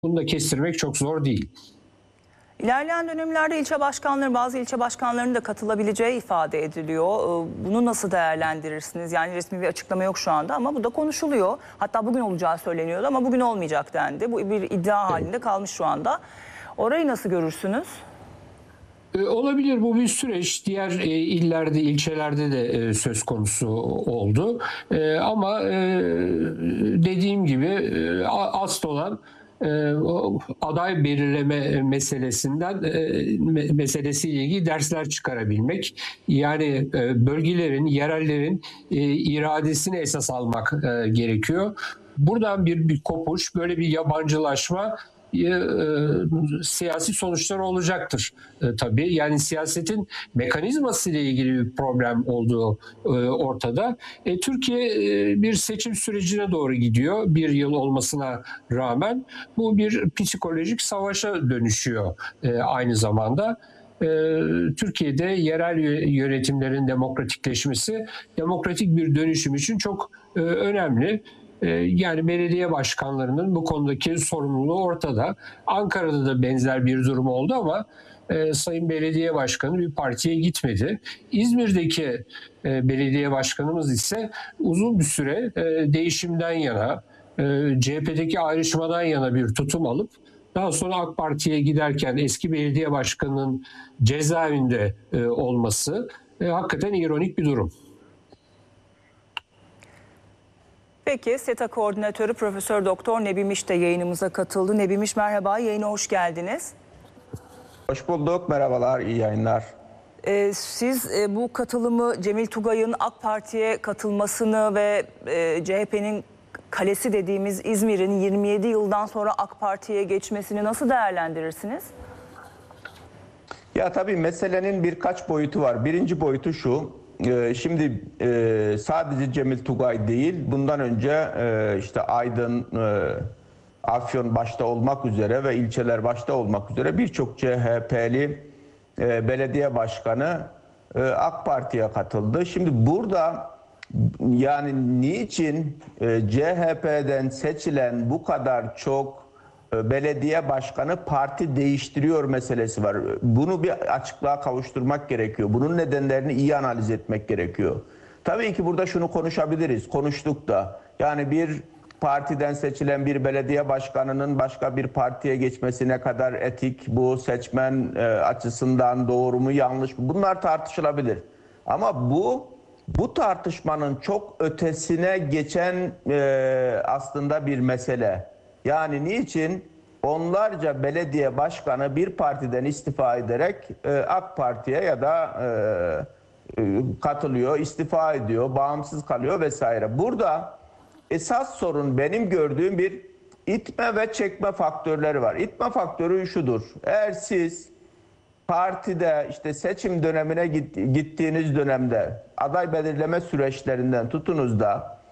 Bunu da kestirmek çok zor değil. İlerleyen dönemlerde bazı ilçe başkanlarının da katılabileceği ifade ediliyor. Bunu nasıl değerlendirirsiniz? Yani resmi bir açıklama yok şu anda ama bu da konuşuluyor. Hatta bugün olacağı söyleniyordu ama bugün olmayacak dendi. Bu bir iddia halinde kalmış şu anda. Orayı nasıl görürsünüz? Olabilir, bu bir süreç. Diğer illerde, ilçelerde de söz konusu oldu. Ama dediğim gibi asıl olan aday belirleme meselesiyle ilgili dersler çıkarabilmek. Yani bölgelerin, yerellerin iradesini esas almak gerekiyor. Buradan bir kopuş, böyle bir yabancılaşma siyasi sonuçlar olacaktır tabii. Yani siyasetin mekanizması ile ilgili bir problem olduğu ortada. Türkiye bir seçim sürecine doğru gidiyor. Bir yıl olmasına rağmen bu bir psikolojik savaşa dönüşüyor aynı zamanda. Türkiye'de yerel yönetimlerin demokratikleşmesi, demokratik bir dönüşüm için çok önemli. Yani belediye başkanlarının bu konudaki sorumluluğu ortada. Ankara'da da benzer bir durum oldu ama Sayın Belediye Başkanı bir partiye gitmedi. İzmir'deki belediye başkanımız ise uzun bir süre değişimden yana, CHP'deki ayrışmadan yana bir tutum alıp daha sonra AK Parti'ye giderken eski belediye başkanının cezaevinde olması hakikaten ironik bir durum. Peki, SETA Koordinatörü Profesör Doktor Nebi Miş de yayınımıza katıldı. Nebi Miş, merhaba, yayına hoş geldiniz. Hoş bulduk, merhabalar, iyi yayınlar. Siz bu katılımı, Cemil Tugay'ın AK Parti'ye katılmasını ve CHP'nin kalesi dediğimiz İzmir'in 27 yıldan sonra AK Parti'ye geçmesini nasıl değerlendirirsiniz? Ya tabii meselenin birkaç boyutu var. Birinci boyutu şu. Şimdi sadece Cemil Tugay değil, bundan önce işte Aydın, Afyon başta olmak üzere ve ilçeler başta olmak üzere birçok CHP'li belediye başkanı AK Parti'ye katıldı. Şimdi burada yani niçin CHP'den seçilen bu kadar çok belediye başkanı parti değiştiriyor meselesi var. Bunu bir açıklığa kavuşturmak gerekiyor. Bunun nedenlerini iyi analiz etmek gerekiyor. Tabii ki burada şunu konuşabiliriz. Konuştuk da. Yani bir partiden seçilen bir belediye başkanının başka bir partiye geçmesi ne kadar etik, bu seçmen açısından doğru mu yanlış mı? Bunlar tartışılabilir. Ama bu tartışmanın çok ötesine geçen aslında bir mesele. Yani niçin onlarca belediye başkanı bir partiden istifa ederek AK Parti'ye ya da katılıyor, istifa ediyor, bağımsız kalıyor vesaire. Burada esas sorun benim gördüğüm bir itme ve çekme faktörleri var. İtme faktörü şudur. Eğer siz partide işte seçim dönemine gittiğiniz dönemde aday belirleme süreçlerinden tutunuz da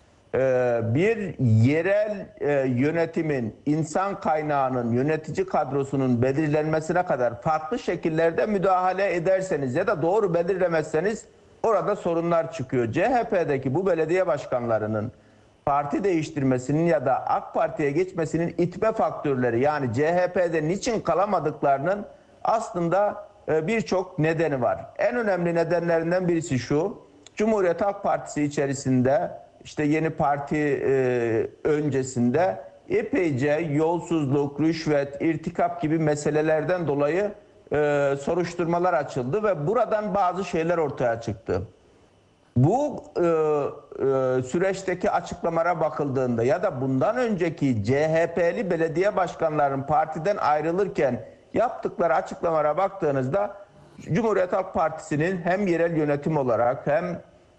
bir yerel yönetimin, insan kaynağının, yönetici kadrosunun belirlenmesine kadar farklı şekillerde müdahale ederseniz ya da doğru belirlemezseniz orada sorunlar çıkıyor. CHP'deki bu belediye başkanlarının parti değiştirmesinin ya da AK Parti'ye geçmesinin itme faktörleri, yani CHP'de niçin kalamadıklarının aslında birçok nedeni var. En önemli nedenlerinden birisi şu: Cumhuriyet Halk Partisi içerisinde işte yeni parti öncesinde epeyce yolsuzluk, rüşvet, irtikap gibi meselelerden dolayı soruşturmalar açıldı ve buradan bazı şeyler ortaya çıktı. Bu süreçteki açıklamalara bakıldığında ya da bundan önceki CHP'li belediye başkanlarının partiden ayrılırken yaptıkları açıklamalara baktığınızda Cumhuriyet Halk Partisi'nin hem yerel yönetim olarak hem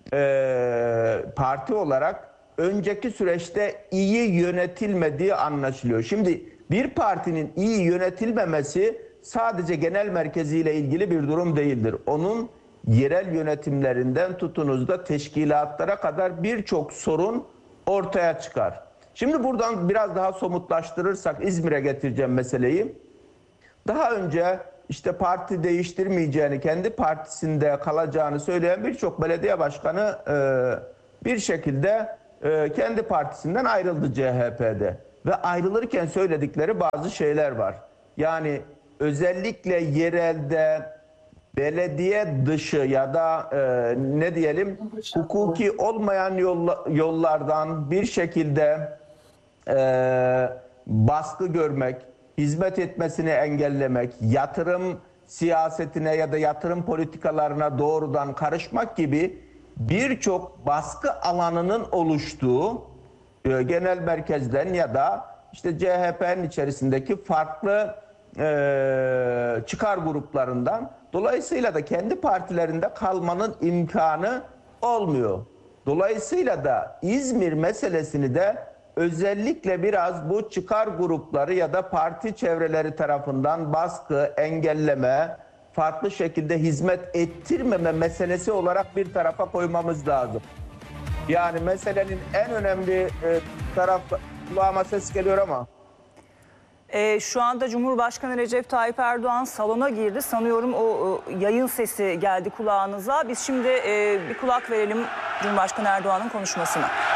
parti olarak önceki süreçte iyi yönetilmediği anlaşılıyor. Şimdi bir partinin iyi yönetilmemesi sadece genel merkeziyle ilgili bir durum değildir. Onun yerel yönetimlerinden tutunuz da teşkilatlara kadar birçok sorun ortaya çıkar. Şimdi buradan biraz daha somutlaştırırsak İzmir'e getireceğim meseleyi. Daha önce işte parti değiştirmeyeceğini, kendi partisinde kalacağını söyleyen birçok belediye başkanı bir şekilde kendi partisinden ayrıldı CHP'de. ve ayrılırken söyledikleri bazı şeyler var. Yani özellikle yerelde belediye dışı ya da ne diyelim hukuki olmayan yollardan bir şekilde baskı görmek, hizmet etmesini engellemek, yatırım siyasetine ya da yatırım politikalarına doğrudan karışmak gibi birçok baskı alanının oluştuğu genel merkezden ya da işte CHP'nin içerisindeki farklı çıkar gruplarından, dolayısıyla da kendi partilerinde kalmanın imkanı olmuyor. Dolayısıyla da İzmir meselesini de özellikle biraz bu çıkar grupları ya da parti çevreleri tarafından baskı, engelleme, farklı şekilde hizmet ettirmeme meselesi olarak bir tarafa koymamız lazım. Yani meselenin en önemli tarafı, kulağıma ses geliyor ama. Şu anda Cumhurbaşkanı Recep Tayyip Erdoğan salona girdi. Sanıyorum o yayın sesi geldi kulağınıza. Biz şimdi bir kulak verelim Cumhurbaşkanı Erdoğan'ın konuşmasına.